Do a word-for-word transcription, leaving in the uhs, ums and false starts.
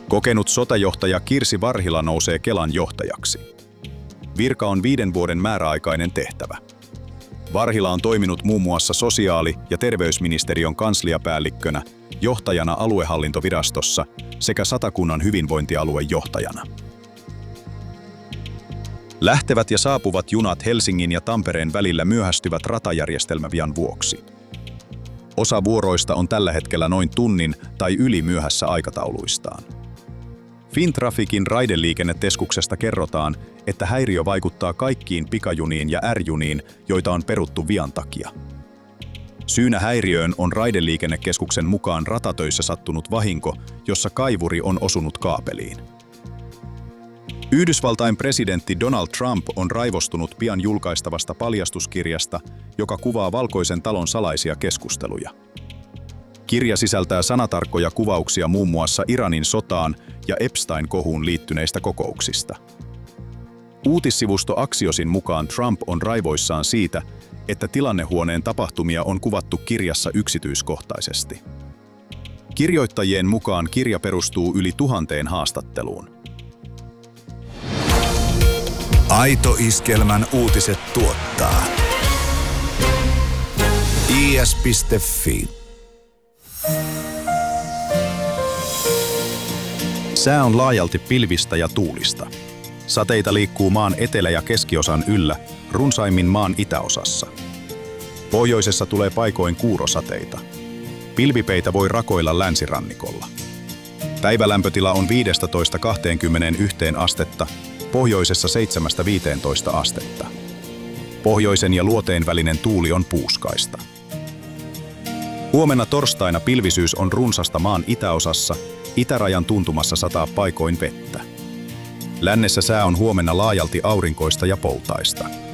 Kokenut sotajohtaja Kirsi Varhila nousee Kelan johtajaksi. Virka on viiden vuoden määräaikainen tehtävä. Varhila on toiminut muun muassa sosiaali- ja terveysministeriön kansliapäällikkönä, johtajana aluehallintovirastossa sekä Satakunnan hyvinvointialueen johtajana. Lähtevät ja saapuvat junat Helsingin ja Tampereen välillä myöhästyvät ratajärjestelmävian vuoksi. Osa vuoroista on tällä hetkellä noin tunnin tai yli myöhässä aikatauluistaan. Fintraficin raideliikennekeskuksesta kerrotaan, että häiriö vaikuttaa kaikkiin pikajuniin ja R-juniin, joita on peruttu vian takia. Syynä häiriöön on raideliikennekeskuksen mukaan ratatöissä sattunut vahinko, jossa kaivuri on osunut kaapeliin. Yhdysvaltain presidentti Donald Trump on raivostunut pian julkaistavasta paljastuskirjasta, joka kuvaa Valkoisen talon salaisia keskusteluja. Kirja sisältää sanatarkkoja kuvauksia muun muassa Iranin sotaan ja Epstein-kohuun liittyneistä kokouksista. Uutissivusto Axiosin mukaan Trump on raivoissaan siitä, että tilannehuoneen tapahtumia on kuvattu kirjassa yksityiskohtaisesti. Kirjoittajien mukaan kirja perustuu yli tuhanteen haastatteluun. Aito Iskelmän uutiset tuottaa i s piste f i. Sää on laajalti pilvistä ja tuulista. Sateita liikkuu maan etelä- ja keskiosan yllä, runsaimmin maan itäosassa. Pohjoisessa tulee paikoin kuurosateita. Pilvipeitä voi rakoilla länsirannikolla. Päivälämpötila on viisitoista kaksikymmentäyksi astetta, pohjoisessa seitsemästä viiteentoista astetta. Pohjoisen ja luoteen välinen tuuli on puuskaista. Huomenna torstaina pilvisyys on runsasta maan itäosassa, itärajan tuntumassa sataa paikoin vettä. Lännessä sää on huomenna laajalti aurinkoista ja poutaista.